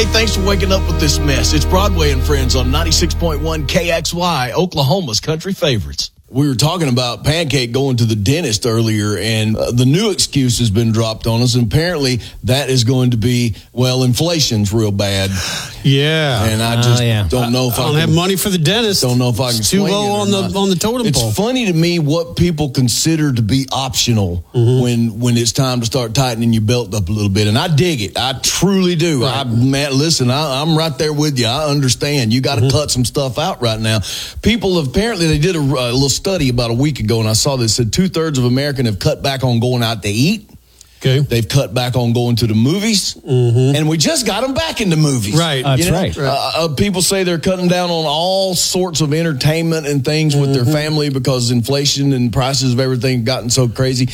Hey, thanks for waking up with this mess. It's Broadway and Friends on 96.1 KXY, Oklahoma's country favorites. We were talking about Pancake going to the dentist earlier, and the new excuse has been dropped on us. And apparently that is going to be, well, inflation's real bad. Yeah. And I just don't know if I don't have money for the dentist. Don't know if I can It's too swing low it on the totem pole. It's funny to me what people consider to be optional when it's time to start tightening your belt up a little bit. And I dig it. I truly do. Right. Listen, I'm right there with you. I understand. You got to cut some stuff out right now. People apparently, they did a little study about a week ago, and I saw this, said 2/3 of Americans have cut back on going out to eat. Okay. They've cut back on going to the movies, and we just got them back into movies. Right. That's right. People say they're cutting down on all sorts of entertainment and things with their family because inflation and prices of everything have gotten so crazy.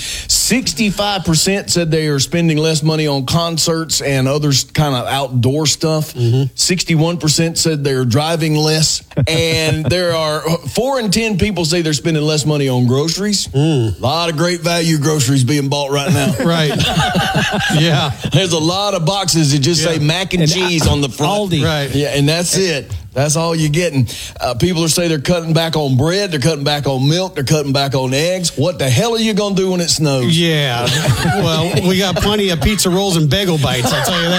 65% said they are spending less money on concerts and other kind of outdoor stuff. 61% said they're driving less. And there are 4 in 10 people say they're spending less money on groceries. A lot of great value groceries being bought right now. Right. Yeah. There's a lot of boxes that just say mac and cheese on the front. Aldi. Right. Yeah, and that's it. That's all you're getting. People are saying they're cutting back on bread. They're cutting back on milk. They're cutting back on eggs. What the hell are you going to do when it snows? Yeah. Well, we got plenty of pizza rolls and bagel bites, I'll tell you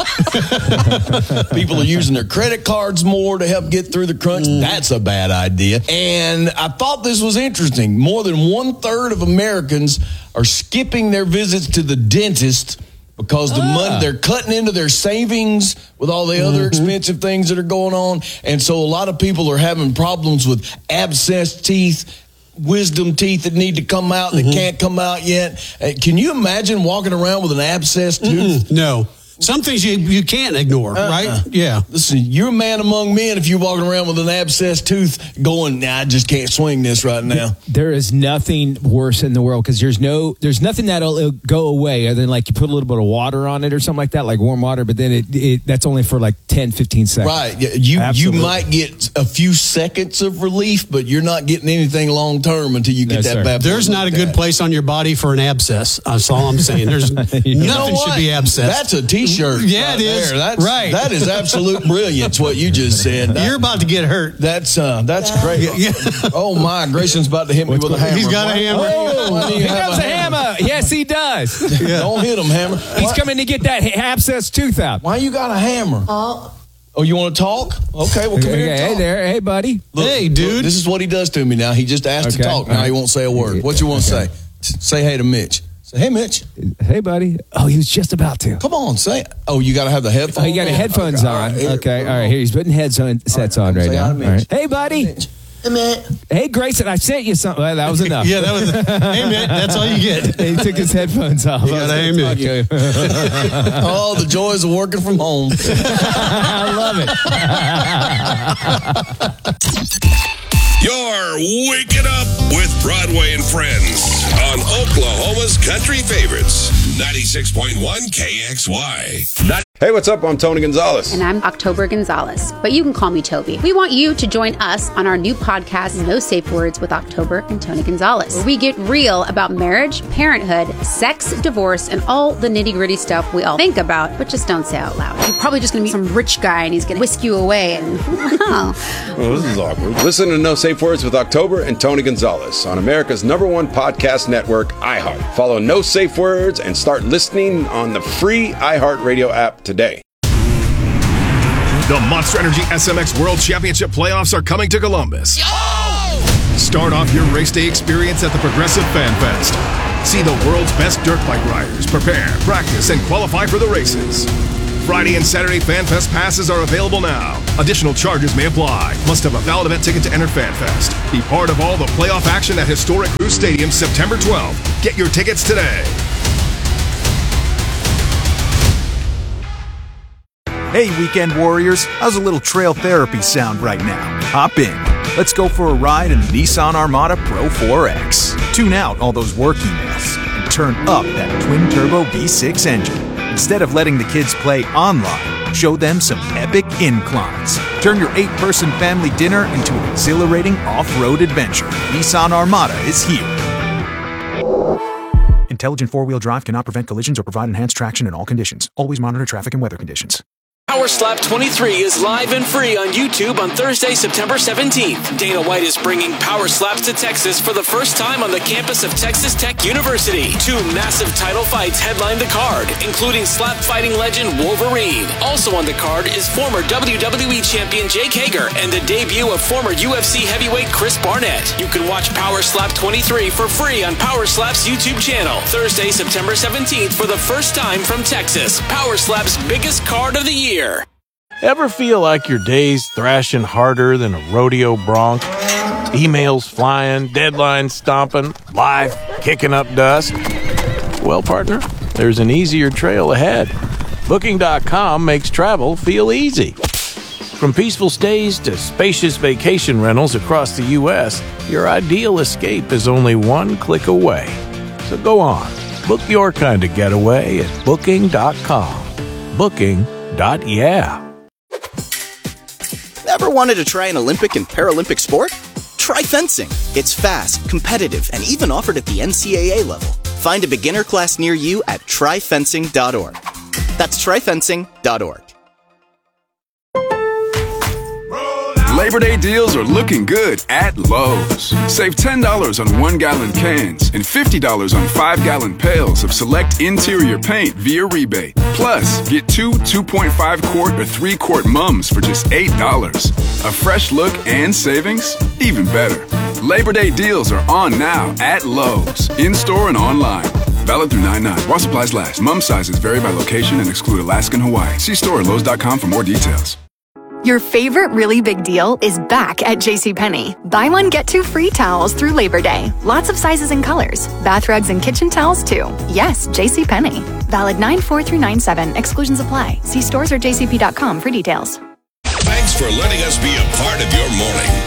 that. People are using their credit cards more to help get through the crunch. That's a bad idea. And I thought this was interesting. More than 1/3 of Americans are skipping their visits to the dentist because the money, they're cutting into their savings with all the other expensive things that are going on. And so a lot of people are having problems with abscessed teeth, wisdom teeth that need to come out that can't come out yet. Can you imagine walking around with an abscessed tooth? No. Some things you can't ignore, right? Yeah. Listen, you're a man among men if you're walking around with an abscessed tooth going, I just can't swing this right now. There is nothing worse in the world because there's nothing that'll go away other than like you put a little bit of water on it or something like that, like warm water, but then that's only for like 10, 15 seconds. Right. You might get a few seconds of relief, but you're not getting anything long term until you get that bad. There's not a good place on your body for an abscess. That's all I'm saying. There's nothing should be abscessed. That's a T-shirt. Yeah, right it is. That's, right. That is absolute brilliance, what you just said. You're about to get hurt. That's great. Yeah. Oh, my. Grayson's about to hit me with a hammer. He's got a hammer. Oh, He has a hammer. Yes, he does. Don't hit him, hammer. He's coming to get that abscess tooth out. Why you got a hammer? Oh, you want to talk? Okay, well, come here and talk. Hey there. Hey, buddy. Look, hey, dude. Look, this is what he does to me now. He just asked to talk. Now he won't say a word. What you want to say? Say hey to Mitch. Say, hey, Mitch. Hey, buddy. Oh, he was just about to. Come on, say it. Oh, you got to have the headphones. Oh, you got the headphones on. Okay, all right. Here, he's putting headsets on right now. All right. Hey, buddy. Hey, man. Hey, Grayson, I sent you something. Well, that was enough. Yeah, that was. Hey, man, that's all you get. He took his headphones off. You got hey, man. Oh, the joys of working from home. I love it. You're waking up with Broadway and Friends on Oklahoma's country favorites, 96.1 KXY. Hey, what's up? I'm Tony Gonzalez. And I'm October Gonzalez, but you can call me Toby. We want you to join us on our new podcast, No Safe Words with October and Tony Gonzalez, where we get real about marriage, parenthood, sex, divorce, and all the nitty-gritty stuff we all think about, but just don't say out loud. You're probably just going to meet some rich guy, and he's going to whisk you away, and Well, this is awkward. Listen to No Safe Words with October and Tony Gonzalez on America's #1 podcast network, iHeart. Follow No Safe Words and start listening on the free iHeartRadio app today. The Monster Energy SMX World Championship playoffs are coming to Columbus. Start off your race day experience at the Progressive Fan Fest. See the world's best dirt bike riders prepare, practice, and qualify for the races. Friday and Saturday Fan Fest passes are available now. Additional charges may apply. Must have a valid event ticket to enter Fan Fest. Be part of all the playoff action at Historic Cruise Stadium September 12th. Get your tickets today. Hey, weekend warriors, how's a little trail therapy sound right now? Hop in. Let's go for a ride in the Nissan Armada Pro 4X. Tune out all those work emails and turn up that twin-turbo V6 engine. Instead of letting the kids play online, show them some epic inclines. Turn your 8-person family dinner into an exhilarating off-road adventure. Nissan Armada is here. Intelligent four-wheel drive cannot prevent collisions or provide enhanced traction in all conditions. Always monitor traffic and weather conditions. Power Slap 23 is live and free on YouTube on Thursday, September 17th. Dana White is bringing Power Slaps to Texas for the first time on the campus of Texas Tech University. 2 massive title fights headline the card, including slap fighting legend Wolverine. Also on the card is former WWE champion Jake Hager and the debut of former UFC heavyweight Chris Barnett. You can watch Power Slap 23 for free on Power Slap's YouTube channel. Thursday, September 17th for the first time from Texas. Power Slap's biggest card of the year. Ever feel like your day's thrashing harder than a rodeo bronc? Emails flying, deadlines stomping, life kicking up dust? Well, partner, there's an easier trail ahead. Booking.com makes travel feel easy. From peaceful stays to spacious vacation rentals across the U.S., your ideal escape is only one click away. So go on, book your kind of getaway at Booking.com. Booking.yeah. Ever wanted to try an Olympic and Paralympic sport? Try fencing. It's fast, competitive, and even offered at the NCAA level. Find a beginner class near you at tryfencing.org. That's tryfencing.org. Labor Day deals are looking good at Lowe's. Save $10 on 1-gallon cans and $50 on 5-gallon pails of select interior paint via rebate. Plus, get 2 2.5-quart or 3-quart mums for just $8. A fresh look and savings? Even better. Labor Day deals are on now at Lowe's, in-store and online. Valid through 9/9. While supplies last. Mum sizes vary by location and exclude Alaska and Hawaii. See store at Lowe's.com for more details. Your favorite really big deal is back at JCPenney. Buy one, get 2 free towels through Labor Day. Lots of sizes and colors. Bath rugs and kitchen towels, too. Yes, JCPenney. Valid 9/4 through 9/7. Exclusions apply. See stores or jcp.com for details. Thanks for letting us be a part of your morning.